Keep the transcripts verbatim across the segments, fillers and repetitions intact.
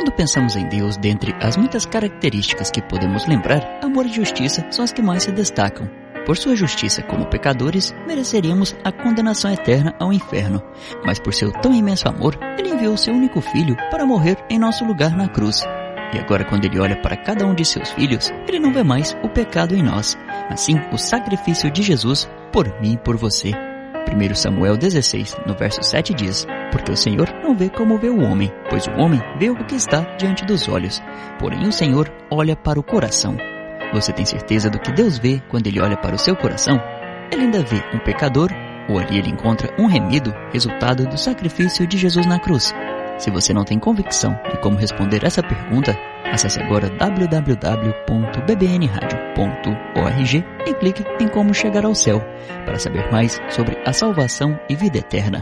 Quando pensamos em Deus, dentre as muitas características que podemos lembrar, amor e justiça são as que mais se destacam. Por sua justiça como pecadores, mereceríamos a condenação eterna ao inferno. Mas por seu tão imenso amor, Ele enviou seu único filho para morrer em nosso lugar na cruz. E agora, quando Ele olha para cada um de seus filhos, Ele não vê mais o pecado em nós, mas sim o sacrifício de Jesus por mim e por você. primeiro Samuel dezesseis, no verso sete diz: porque o Senhor não vê como vê o homem, pois o homem vê o que está diante dos olhos. Porém o Senhor olha para o coração. Você tem certeza do que Deus vê quando Ele olha para o seu coração? Ele ainda vê um pecador, ou ali Ele encontra um remido, resultado do sacrifício de Jesus na cruz? Se você não tem convicção de como responder essa pergunta, acesse agora w w w ponto b b n radio ponto org e clique em Como Chegar ao Céu, para saber mais sobre a salvação e vida eterna.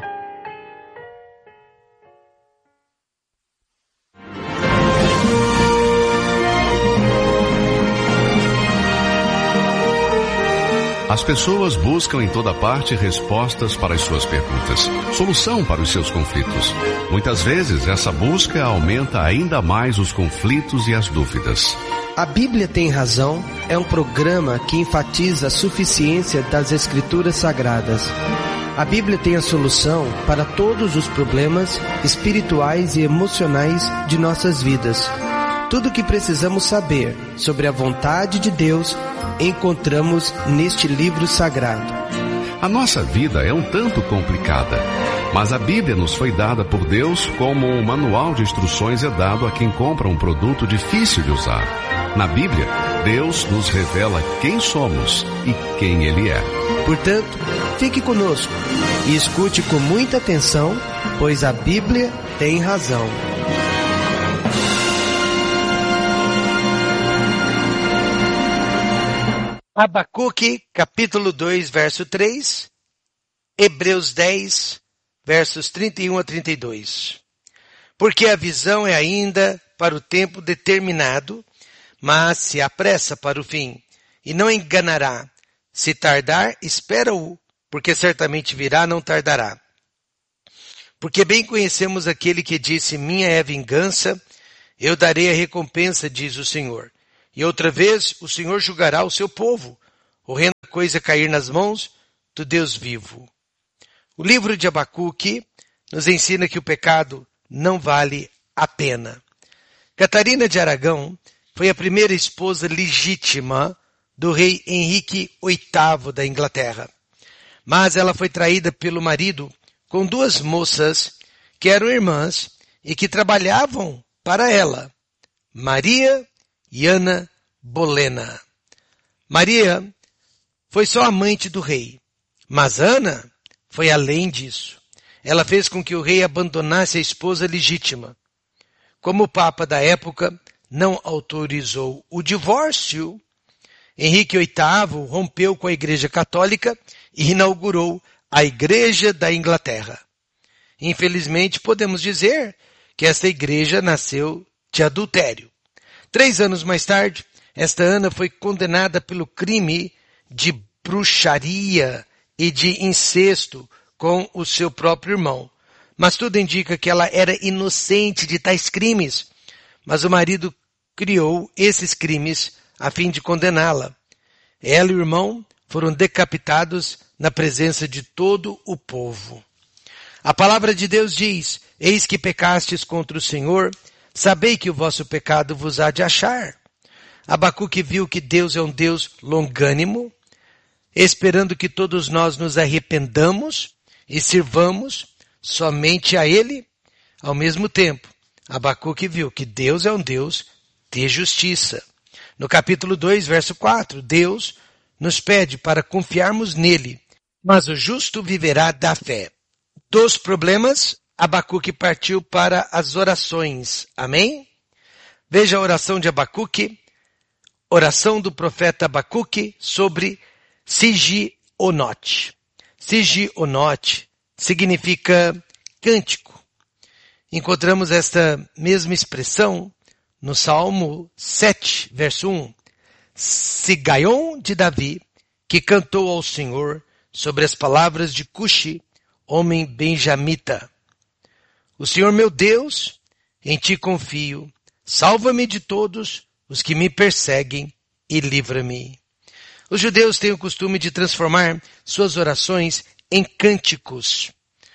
As pessoas buscam em toda parte respostas para as suas perguntas, solução para os seus conflitos. Muitas vezes, essa busca aumenta ainda mais os conflitos e as dúvidas. A Bíblia Tem Razão é um programa que enfatiza a suficiência das Escrituras Sagradas. A Bíblia tem a solução para todos os problemas espirituais e emocionais de nossas vidas. Tudo o que precisamos saber sobre a vontade de Deus encontramos neste livro sagrado. A nossa vida é um tanto complicada, mas a Bíblia nos foi dada por Deus como um manual de instruções é dado a quem compra um produto difícil de usar. Na Bíblia, Deus nos revela quem somos e quem Ele é. Portanto, fique conosco e escute com muita atenção, pois a Bíblia tem razão. Abacuque, capítulo dois, verso três, Hebreus dez, versos trinta e um a trinta e dois. Porque a visão é ainda para o tempo determinado, mas se apressa para o fim, e não enganará. Se tardar, espera-o, porque certamente virá, não tardará. Porque bem conhecemos aquele que disse, minha é a vingança, eu darei a recompensa, diz o Senhor. E outra vez o Senhor julgará o seu povo, horrenda coisa cair nas mãos do Deus vivo. O livro de Abacuque nos ensina que o pecado não vale a pena. Catarina de Aragão foi a primeira esposa legítima do rei Henrique oitavo da Inglaterra. Mas ela foi traída pelo marido com duas moças que eram irmãs e que trabalhavam para ela, Maria e Ana Bolena. Maria foi só amante do rei, mas Ana foi além disso. Ela fez com que o rei abandonasse a esposa legítima. Como o Papa da época não autorizou o divórcio, Henrique oitavo rompeu com a Igreja Católica e inaugurou a Igreja da Inglaterra. Infelizmente, podemos dizer que esta igreja nasceu de adultério. Três anos mais tarde, esta Ana foi condenada pelo crime de bruxaria e de incesto com o seu próprio irmão. Mas tudo indica que ela era inocente de tais crimes. Mas o marido criou esses crimes a fim de condená-la. Ela e o irmão foram decapitados na presença de todo o povo. A palavra de Deus diz, eis que pecastes contra o Senhor, sabei que o vosso pecado vos há de achar. Abacuque viu que Deus é um Deus longânimo, esperando que todos nós nos arrependamos e sirvamos somente a Ele. Ao mesmo tempo, Abacuque viu que Deus é um Deus de justiça. No capítulo dois, verso quatro, Deus nos pede para confiarmos nele, mas o justo viverá da fé. Dos problemas, Abacuque partiu para as orações. Amém? Veja a oração de Abacuque, oração do profeta Abacuque sobre Sigionote. Sigionote significa cântico. Encontramos esta mesma expressão no Salmo sete, verso um. Sigaion de Davi, que cantou ao Senhor sobre as palavras de Cuxi, homem benjamita. O Senhor meu Deus em ti confio. Salva-me de todos os que me perseguem e livra-me. Os judeus têm o costume de transformar suas orações em cânticos.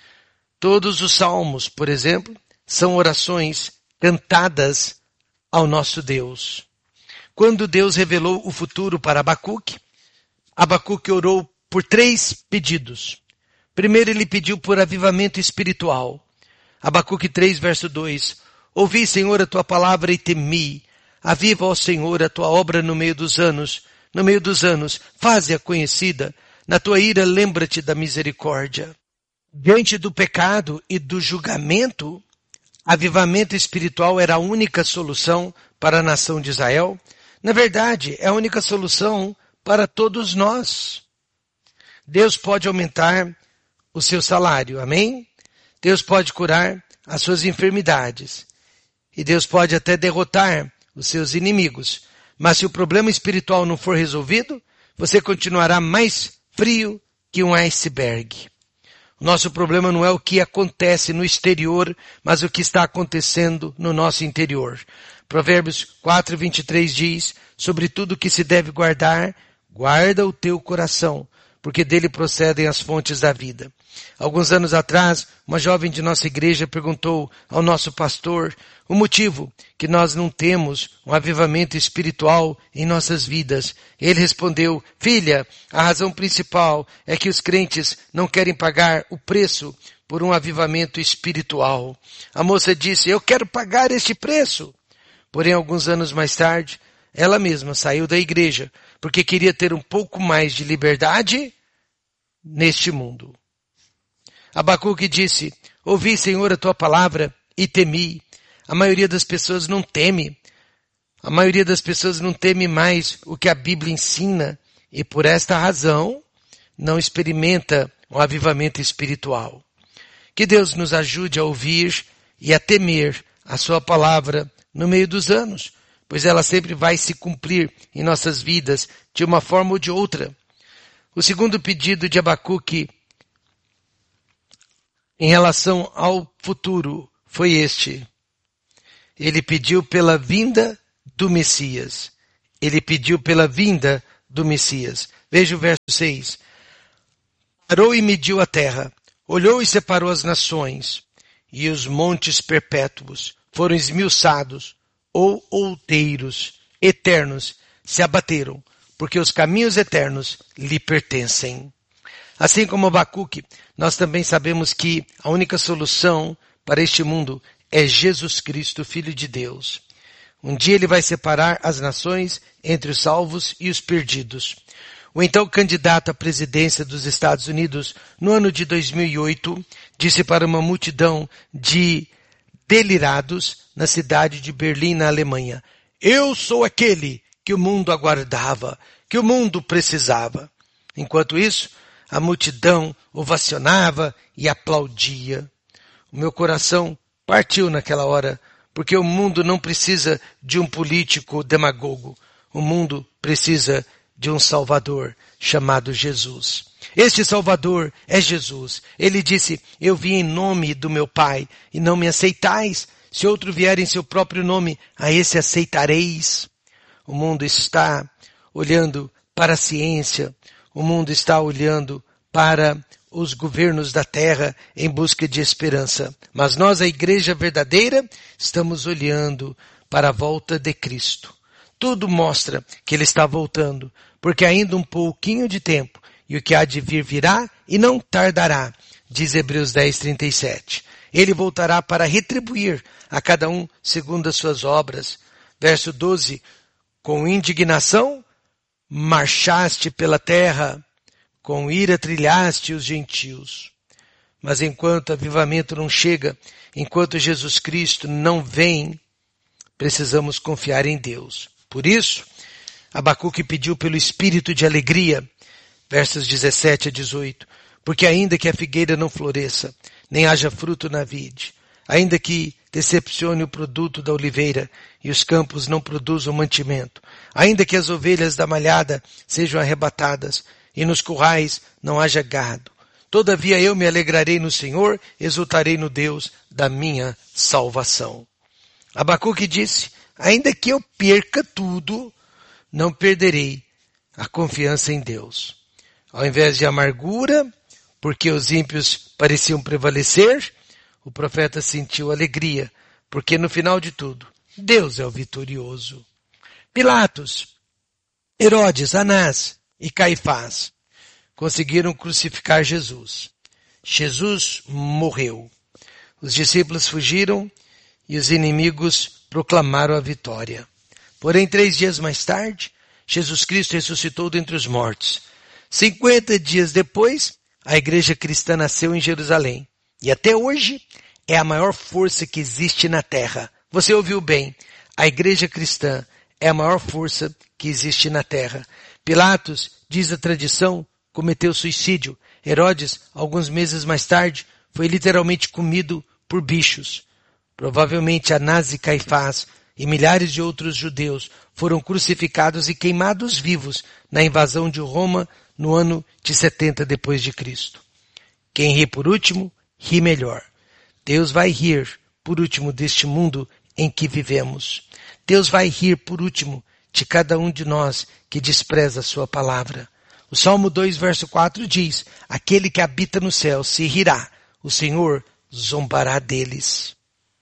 Todos os salmos, por exemplo, são orações cantadas ao nosso Deus. Quando Deus revelou o futuro para Abacuque, Abacuque orou por três pedidos. Primeiro ele pediu por avivamento espiritual. Abacuque três, verso dois. Ouvi, Senhor, a tua palavra e temi. Aviva, ó Senhor, a tua obra no meio dos anos. No meio dos anos, faze-a conhecida. Na tua ira, lembra-te da misericórdia. Diante do pecado e do julgamento, avivamento espiritual era a única solução para a nação de Israel. Na verdade, é a única solução para todos nós. Deus pode aumentar o seu salário, amém? Deus pode curar as suas enfermidades. E Deus pode até derrotar os seus inimigos. Mas se o problema espiritual não for resolvido, você continuará mais frio que um iceberg. O nosso problema não é o que acontece no exterior, mas o que está acontecendo no nosso interior. Provérbios quatro, vinte e três diz, sobre tudo que se deve guardar, guarda o teu coração, porque dele procedem as fontes da vida. Alguns anos atrás, uma jovem de nossa igreja perguntou ao nosso pastor o motivo que nós não temos um avivamento espiritual em nossas vidas. Ele respondeu, filha, a razão principal é que os crentes não querem pagar o preço por um avivamento espiritual. A moça disse, eu quero pagar este preço. Porém, alguns anos mais tarde, ela mesma saiu da igreja porque queria ter um pouco mais de liberdade neste mundo. Abacuque disse, ouvi, Senhor, a tua palavra e temi. A maioria das pessoas não teme. A maioria das pessoas não teme mais o que a Bíblia ensina e por esta razão não experimenta um avivamento espiritual. Que Deus nos ajude a ouvir e a temer a sua palavra no meio dos anos, pois ela sempre vai se cumprir em nossas vidas de uma forma ou de outra. O segundo pedido de Abacuque em relação ao futuro foi este. Ele pediu pela vinda do Messias. Ele pediu pela vinda do Messias. Veja o verso seis. Parou e mediu a terra, olhou e separou as nações, e os montes perpétuos foram esmiuçados, ou outeiros eternos se abateram, porque os caminhos eternos lhe pertencem. Assim como Abacuque, nós também sabemos que a única solução para este mundo é Jesus Cristo, Filho de Deus. Um dia ele vai separar as nações entre os salvos e os perdidos. O então candidato à presidência dos Estados Unidos, no ano de dois mil e oito, disse para uma multidão de delirados na cidade de Berlim, na Alemanha, eu sou aquele que o mundo aguardava, que o mundo precisava. Enquanto isso, a multidão ovacionava e aplaudia. O meu coração partiu naquela hora, porque o mundo não precisa de um político demagogo. O mundo precisa de um Salvador chamado Jesus. Este Salvador é Jesus. Ele disse, eu vim em nome do meu Pai e não me aceitais. Se outro vier em seu próprio nome, a esse aceitareis. O mundo está olhando para a ciência. O mundo está olhando para os governos da terra em busca de esperança. Mas nós, a igreja verdadeira, estamos olhando para a volta de Cristo. Tudo mostra que Ele está voltando, porque ainda um pouquinho de tempo, e o que há de vir virá e não tardará, diz Hebreus dez, trinta e sete. Ele voltará para retribuir a cada um segundo as suas obras. Verso doze, com indignação marchaste pela terra, com ira trilhaste os gentios. Mas enquanto o avivamento não chega, enquanto Jesus Cristo não vem, precisamos confiar em Deus. Por isso, Abacuque pediu pelo espírito de alegria, versos dezessete a dezoito, porque ainda que a figueira não floresça, nem haja fruto na vide, ainda que decepcione o produto da oliveira e os campos não produzam mantimento, ainda que as ovelhas da malhada sejam arrebatadas e nos currais não haja gado, todavia eu me alegrarei no Senhor, exultarei no Deus da minha salvação. Abacuque disse, ainda que eu perca tudo, não perderei a confiança em Deus. Ao invés de amargura, porque os ímpios pareciam prevalecer, o profeta sentiu alegria, porque no final de tudo, Deus é o vitorioso. Pilatos, Herodes, Anás e Caifás conseguiram crucificar Jesus. Jesus morreu. Os discípulos fugiram e os inimigos proclamaram a vitória. Porém, três dias mais tarde, Jesus Cristo ressuscitou dentre os mortos. Cinquenta dias depois, a igreja cristã nasceu em Jerusalém. E até hoje, é a maior força que existe na terra. Você ouviu bem. A igreja cristã é a maior força que existe na terra. Pilatos, diz a tradição, cometeu suicídio. Herodes, alguns meses mais tarde, foi literalmente comido por bichos. Provavelmente Anás e Caifás e milhares de outros judeus foram crucificados e queimados vivos na invasão de Roma no ano de setenta depois de Cristo. Quem ri por último, ri melhor. Deus vai rir por último deste mundo em que vivemos. Deus vai rir por último de cada um de nós que despreza a sua palavra. O Salmo dois, verso quatro diz, aquele que habita no céu se rirá, o Senhor zombará deles.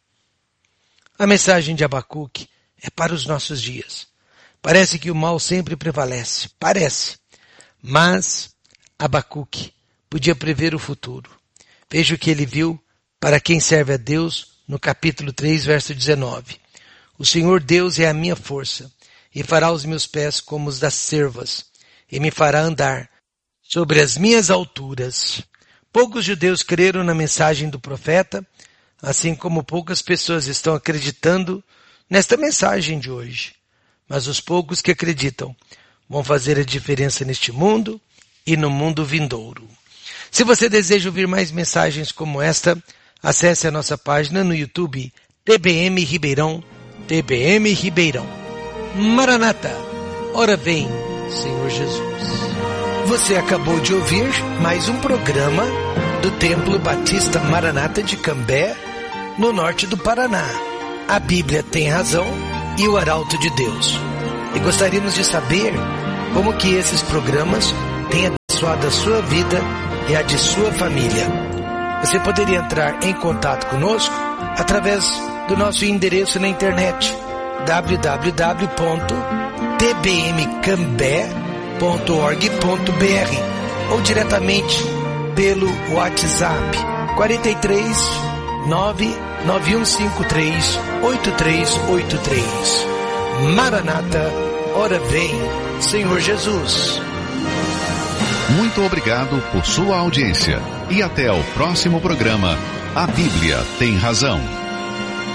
A mensagem de Abacuque é para os nossos dias. Parece que o mal sempre prevalece, parece. Mas Abacuque podia prever o futuro. Veja o que ele viu para quem serve a Deus no capítulo três, verso dezenove. O Senhor Deus é a minha força e fará os meus pés como os das cervas e me fará andar sobre as minhas alturas. Poucos judeus creram na mensagem do profeta, assim como poucas pessoas estão acreditando nesta mensagem de hoje. Mas os poucos que acreditam vão fazer a diferença neste mundo e no mundo vindouro. Se você deseja ouvir mais mensagens como esta, acesse a nossa página no YouTube, T B M Ribeirão, T B M Ribeirão. Maranata, ora vem, Senhor Jesus. Você acabou de ouvir mais um programa do Templo Batista Maranata de Cambé, no norte do Paraná. A Bíblia tem razão e o Arauto de Deus. E gostaríamos de saber como que esses programas têm abençoado a sua vida e a de sua família. Você poderia entrar em contato conosco através do nosso endereço na internet, w w w ponto t b m cambé ponto org ponto b r ou diretamente pelo WhatsApp quatro três nove nove um cinco três oito três oito três. Maranata, ora vem, Senhor Jesus. Muito obrigado por sua audiência e até o próximo programa. A Bíblia tem razão.